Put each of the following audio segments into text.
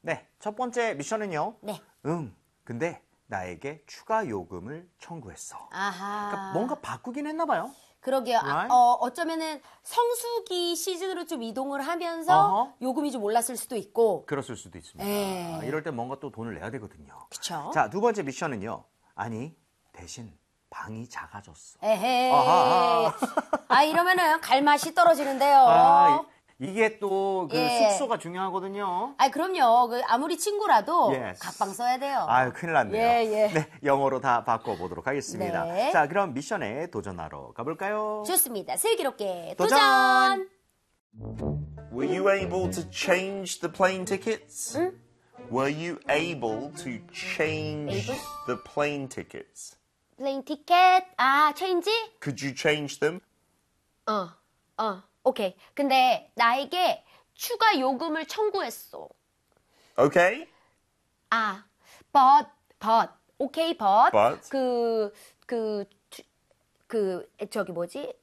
네, 첫 번째 미션은요. 네. 근데 나에게 추가 요금을 청구했어. 아하. 그러니까 뭔가 바꾸긴 했나 봐요. 그러게요. Right? 어쩌면은 성수기 시즌으로 좀 이동을 하면서 요금이 좀 올랐을 수도 있고. 그랬을 수도 있습니다. 예. 이럴 때 뭔가 또 돈을 내야 되거든요. 그쵸. 자, 두 번째 미션은요. 아니, 대신 방이 작아졌어. 에헤이. 아하. 이러면은 갈 맛이 떨어지는데요. 이게 또 그 예. 숙소가 중요하거든요. 그럼요. 아무리 친구라도 Yes. 각방 써야 돼요. 큰일 났네요. 예. 네, 영어로 다 바꿔보도록 하겠습니다. 네. 자, 그럼 미션에 도전하러 가볼까요? 좋습니다. 슬기롭게 도전! 도전! Were you able to change the plane tickets? Were you able to change Able? the plane tickets? 플레인 티켓. 체인지? Could you change them? 오케이. 근데 나에게 추가 요금을 청구했어. Okay. 오케이, but. But? 저기 뭐지?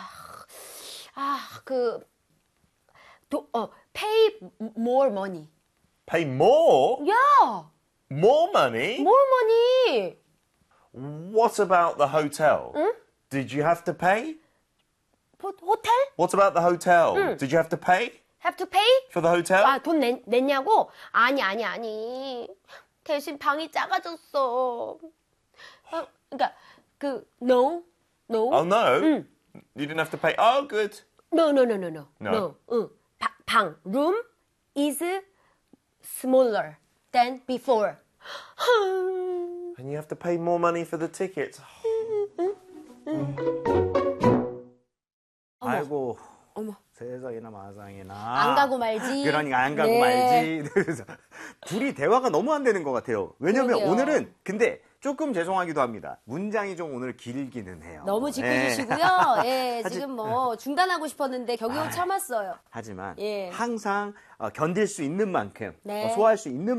pay more money. Pay more? Yeah, More money? more money. What about the hotel? Did you have to pay? 호텔? What about the hotel? Did you have to pay Have to pay? for the hotel? 돈 냈냐고? 아니. 대신 방이 작아졌어. 그러니까 no. Oh no. You didn't have to pay. Oh good. No. No. 방 room is smaller than before. And you have to pay more money for the tickets. 아이고. 어머. 세상에나 마상에나. 안 가고 말지. 그러니까 안 가고 네. 말지. 그래서 둘이 대화가 너무 안 되는 것 같아요. 왜냐면 그러게요. 오늘은 근데 조금 죄송하기도 합니다. 문장이 좀 오늘 길기는 해요. 너무 짚어주시고요. 지금 뭐 중단하고 싶었는데 겨우 참았어요. 하지만 예. 항상 견딜 수 있는 만큼 네. 소화할 수 있는